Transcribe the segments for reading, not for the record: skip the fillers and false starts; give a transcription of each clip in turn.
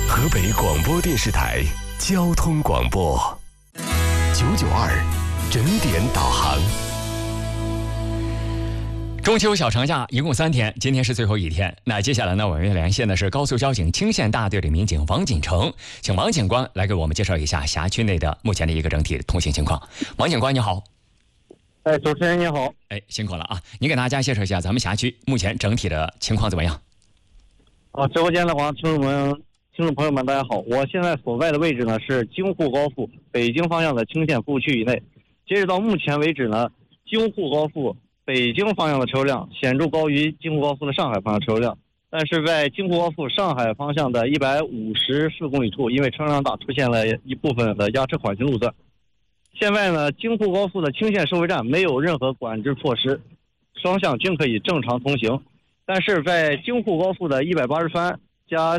河北广播电视台交通广播992整点导航。 中秋小长假一共3天，今天是最后一天。那接下来呢，我们连线的是高速交警青县大队的民警王锦成，请王警官来给我们介绍一下辖区内的目前的一个整体通行情况。王警官你好。 主持人你好。 辛苦了啊！你给大家介绍一下咱们辖区目前整体的情况怎么样？ 直播间的话，听众朋友们大家好，我现在所在的位置呢是京沪高速北京方向的青县服务区以内。截止到目前为止呢，京沪高速北京方向的车流量显著高于京沪高速的上海方向车流量，但是在京沪高速上海方向的154公里处，因为车流量大，出现了一部分的压车缓行路段。现在呢，京沪高速的青县收费站没有任何管制措施，双向均可以正常通行。但是在京沪高速的183加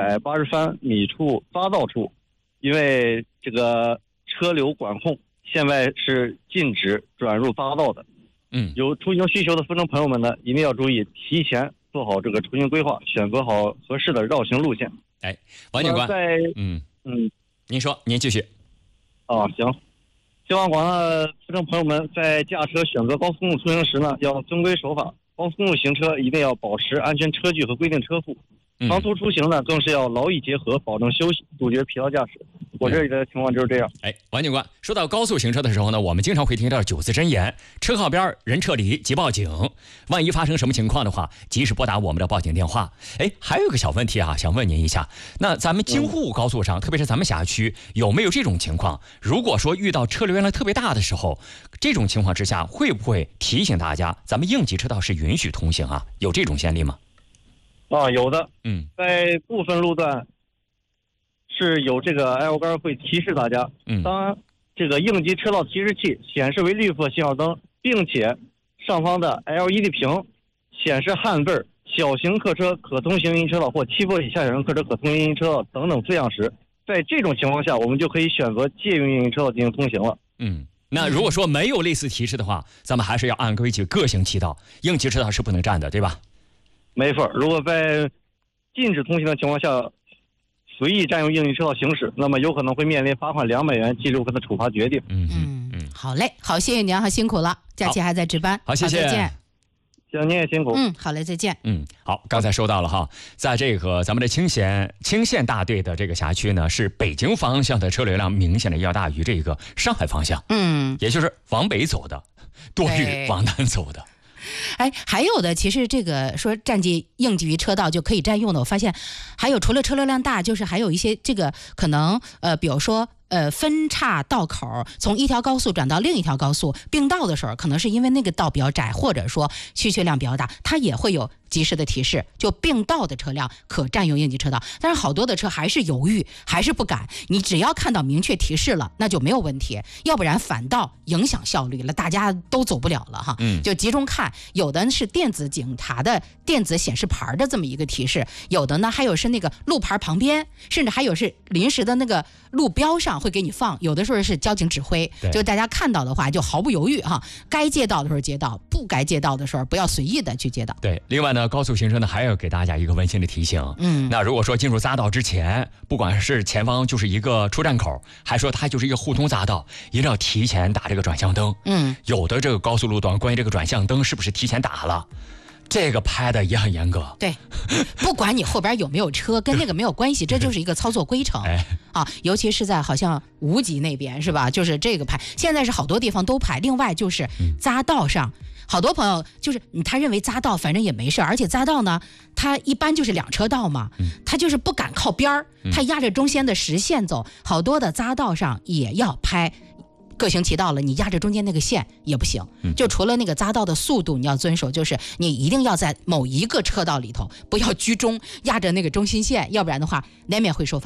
783米处匝道处，因为这个车流管控，现在是禁止转入匝道的。有出行需求的风筝朋友们呢，一定要注意提前做好这个出行规划，选择好合适的绕行路线。 王警官，您说，您继续。 行。希望广大风筝朋友们在驾车选择高速公路出行时呢，要遵规守法。高速公路行车一定要保持安全车距和规定车速。长途出行呢，更是要劳逸结合，保证休息，杜绝疲劳驾驶。我这里的情况就是这样。 王警官，说到高速行车的时候呢，我们经常会听到9字真言：车靠边，人撤离，即报警。万一发生什么情况的话，及时拨打我们的报警电话。还有一个小问题啊，想问您一下，那咱们京沪高速上，特别是咱们辖区，有没有这种情况？如果说遇到车流量特别大的时候，这种情况之下，会不会提醒大家，咱们应急车道是允许通行啊？有这种先例吗？ 有的。在部分路段是有这个 L 杆会提示大家，当这个应急车道提示器显示为绿色信号灯，并且上方的 LED 屏显示汉字小型客车可通行应急车道或7座以下小型客车可通行应急车道等等字样时，在这种情况下，我们就可以选择借用应急车道进行通行了。 那如果说没有类似提示的话，咱们还是要按规矩各行其道，应急车道是不能占的，对吧？ 没错，如果在禁止通行的情况下随意占用应急车道行驶，那么有可能会面临罚款200元及入科的处罚决定。 好嘞，好，谢谢您啊，辛苦了，假期还在值班。 好，谢谢。 再见。 行，您也辛苦。 好嘞，再见。 好，刚才说到了哈，在这个咱们的青县大队的这个辖区呢，是北京方向的车流量明显的要大于这个上海方向，也就是往北走的多于往南走的。 还有的，其实这个说占据应急车道就可以占用的，我发现还有除了车流量大，就是还有一些这个可能比如说分岔道口，从一条高速转到另一条高速并道的时候，可能是因为那个道比较窄，或者说需求量比较大，它也会有及时的提示，就并道的车辆可占用应急车道。但是好多的车还是犹豫，还是不敢。你只要看到明确提示了，那就没有问题，要不然反倒影响效率了，大家都走不了了哈。就集中看，有的是电子警察的电子显示牌的这么一个提示，有的呢还有是那个路牌旁边，甚至还有是临时的那个路标上会给你放，有的时候是交警指挥，就大家看到的话就毫不犹豫哈，该借道的时候借道，不该借道的时候不要随意的去借道。 对，另外呢，高速行车呢还要给大家一个温馨的提醒，那如果说进入匝道之前，不管是前方就是一个出站口，还说它就是一个互通匝道，一定要提前打这个转向灯。有的这个高速路段关于这个转向灯是不是提前打了，这个拍的也很严格。 对，不管你后边有没有车，跟那个没有关系，这就是一个操作规程。尤其是在好像无极那边是吧？就是这个拍，现在是好多地方都拍。另外就是匝道上，好多朋友就是他认为匝道反正也没事，而且匝道呢，它一般就是2车道嘛，他就是不敢靠边儿，他压着中间的实线走。好多的匝道上也要拍。各行其道了，你压着中间那个线也不行。就除了那个匝道的速度你要遵守，就是你一定要在某一个车道里头，不要居中压着那个中心线，要不然的话难免会受罚。